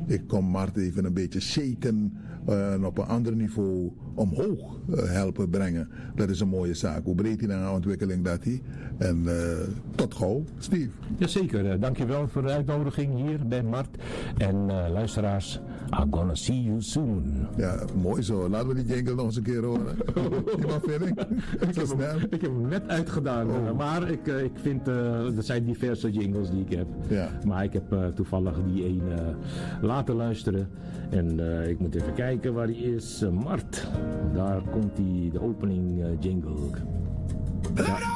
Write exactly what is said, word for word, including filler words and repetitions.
ik kom Mart even een beetje shaken uh, en op een ander niveau omhoog uh, helpen brengen. Dat is een mooie zaak. Hoe breed hij naar ontwikkeling dat hij. En uh, tot gauw, Steve. Jazeker, uh, dankjewel voor de uitnodiging hier bij Mart. En uh, luisteraars, I'm gonna see you soon. Ja, mooi zo. Laten we die jingle nog eens een keer horen. Iemand vind ik? ik, heb hem, ik heb hem net uitgedaan. Oh. Maar ik, uh, ik vind, uh, er zijn diverse jingles die ik heb. Ja. Maar ik heb uh, toevallig die een uh, laten luisteren. En uh, ik moet even kijken waar die is. Uh, Mart, daar komt die, de opening uh, jingle. Ja.